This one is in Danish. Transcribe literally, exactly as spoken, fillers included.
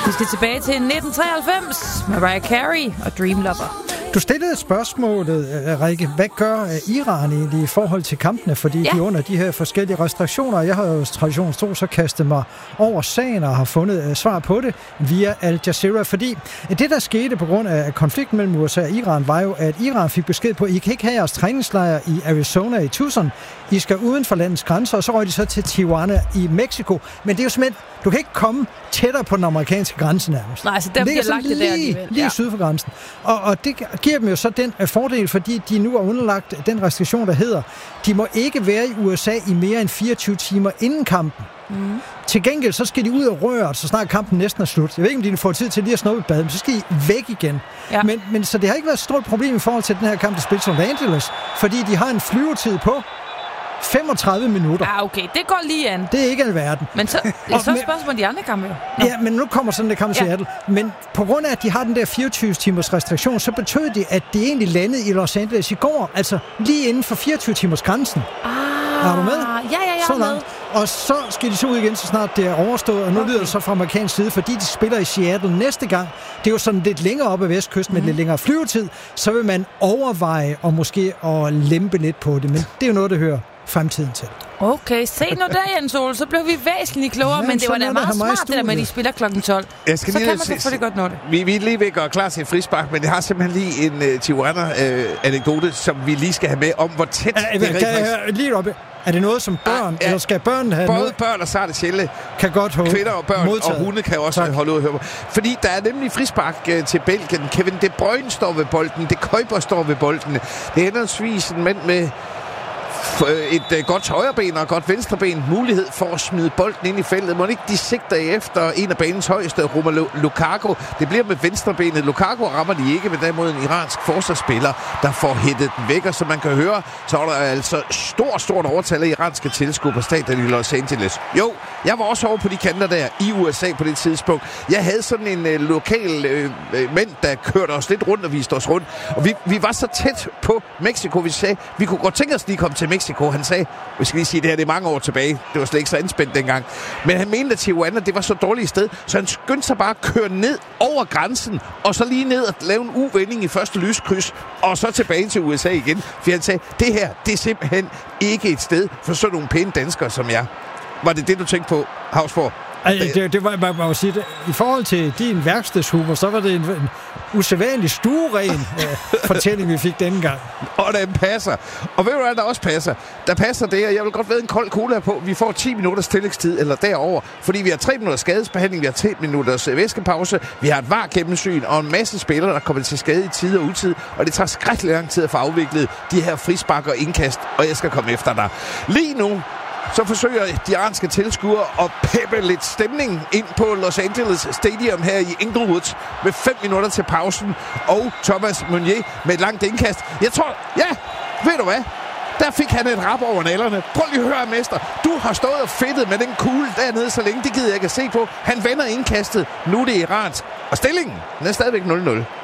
Vi skal tilbage til nitten treoghalvfems. Mariah Carey og Dream Lover. Du stillede spørgsmålet, Rikke. Hvad gør Iran egentlig i forhold til kampene? Fordi ja. de under de her forskellige restriktioner. Jeg har jo traditionstro så kastet mig over sagen og har fundet svar på det via Al Jazeera. Fordi det, der skete på grund af konflikten mellem U S A og Iran, var jo, at Iran fik besked på, at I kan ikke have jeres træningslejr i Arizona i Tucson. I skal uden for landets grænser, og så røg de så til Tijuana i Mexico. Men det er jo simpelthen, du kan ikke komme tættere på den amerikanske grænse nærmest. Nej, så der bliver lagt det der lige, lige ja. syd for grænsen. Og, og det giver dem jo så den fordel, fordi de nu er underlagt den restriktion, der hedder, de må ikke være i U S A i mere end fireogtyve timer inden kampen. Mm. Til gengæld, så skal de ud og røre, så snart kampen næsten er slut. Jeg ved ikke, om de får tid til lige at snuppe i bad, men så skal de væk igen. Ja. Men, men så det har ikke været et stort problem i forhold til den her kamp, der spiller Los Angeles, fordi de har en flyvetid på femogtredive minutter. Ja, okay. Det går lige an. Det er ikke alverden. Men så er så spørgsmålet de andre kampe jo. Nå. Ja, men nu kommer sådan, der kamp til ja. Seattle. Men på grund af, at de har den der fireogtyve timers restriktion, så betød det, at de egentlig landede i Los Angeles i går. Altså lige inden for fireogtyve timers grænsen. Ah, er du med? Ja, ja, ja, så med. Og så skal de så ud igen, så snart det er overstået. Og nu okay. lyder det så fra amerikansk side, fordi de spiller i Seattle næste gang. Det er jo sådan lidt længere op ad vestkysten, mm. med lidt længere flyvetid. Så vil man overveje og måske at lempe lidt på det. Men det er jo noget, der hører fremtiden til. Okay, se nu der, Jens Ole, så blev vi væsentligt klogere, ja, men det var da meget smart, det der med, at de spiller klokken tolv. Jeg skal så lige kan man selvfølgelig godt nå det. Vi, vi er lige ved at gøre klar til et frispark, men jeg har simpelthen lige en uh, Tijuana-anekdote, uh, som vi lige skal have med om, hvor tæt er, det er. Kan jeg høre lige oppe? Er det noget som børn, ah, ja. eller skal børn have Både noget? børn og sarte sjæle. Kan godt holde. Kvinder og børn modtaget. Og hunde kan også tak. holde ud og høre på. Fordi der er nemlig frispark uh, til Belgien. Kevin De Bruyne står ved bolden. De Kuiper står ved bolden. Det er henholdsvis en mand med et øh, godt højreben og et godt venstreben, mulighed for at smide bolden ind i feltet. Må ikke de sigter efter en af banens højeste, Romelu Lukaku. Det bliver med venstrebenet. Lukaku rammer de ikke, men derimod en iransk forsvarsspiller, der får hættet den væk. Og som man kan høre, så er der altså stort, stort overtal af iranske tilskuere på stadion i Los Angeles. Jo, jeg var også over på de kanter der i U S A på det tidspunkt. Jeg havde sådan en øh, lokal øh, mænd, der kørte os lidt rundt og viste os rundt. Og vi, vi var så tæt på Mexico, vi sagde, vi kunne godt tænke os lige komme til Mexico. Han sagde, vi skal lige sige, det her det er mange år tilbage. Det var slet ikke så anspændt dengang. Men han mente, at Tijuana, det var så dårligt sted, så han skyndte sig bare at køre ned over grænsen, og så lige ned og lave en uvending i første lyskryds, og så tilbage til U S A igen. For han sagde, det her, det er simpelthen ikke et sted for sådan nogle pæne danskere som jeg. Var det det, du tænkte på, Hausgaard? Altså, det, det var, man må sige, det, i forhold til din værkstedshumor, så var det en, en usædvanlig stueren uh, fortælling, vi fik denne gang. Og den passer. Og ved du hvad, der også passer? Der passer det, og jeg vil godt ved en kold cola på. Vi får ti minutters tillægstid, eller derover, fordi vi har tre minutters skadesbehandling, vi har tre minutters væskepause, vi har et var gennemsyn, og en masse spillere, der kommer til skade i tid og utid, og det tager skrækkelig lang tid at få afviklet de her frispark og indkast, og jeg skal komme efter dig. Lige nu, så forsøger de iranske tilskuere at peppe lidt stemning ind på Los Angeles Stadium her i Inglewood med fem minutter til pausen. Og Thomas Meunier med et langt indkast. Jeg tror, ja, ved du hvad? Der fik han et rap over nælerne. Prøv lige at høre, mester. Du har stået og fedtet med den kugle dernede så længe. Det gider jeg ikke at se på. Han vender indkastet. Nu er det iransk. Og stillingen, den er stadigvæk nul nul.